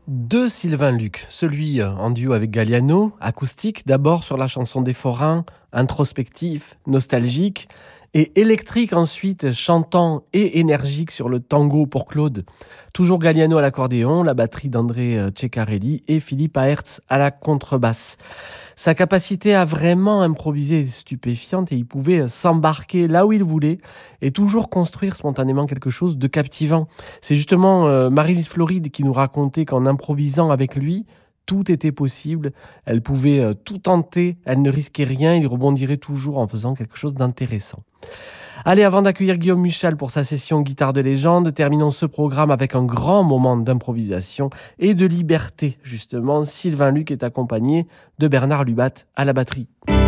Deux Sylvain Luc, celui en duo avec Galliano, acoustique d'abord sur la chanson des Forains, introspectif, nostalgique, et électrique ensuite, chantant et énergique sur le tango pour Claude. Toujours Galliano à l'accordéon, la batterie d'André Ceccarelli et Philippe Aerts à la contrebasse. Sa capacité à vraiment improviser est stupéfiante et il pouvait s'embarquer là où il voulait et toujours construire spontanément quelque chose de captivant. C'est justement Marie-Lise Floride qui nous racontait qu'en improvisant avec lui, tout était possible. Elle pouvait tout tenter, elle ne risquait rien, il rebondirait toujours en faisant quelque chose d'intéressant. Allez, avant d'accueillir Guillaume Michel pour sa session Guitare de légende, terminons ce programme avec un grand moment d'improvisation et de liberté. Justement, Sylvain Luc est accompagné de Bernard Lubat à la batterie.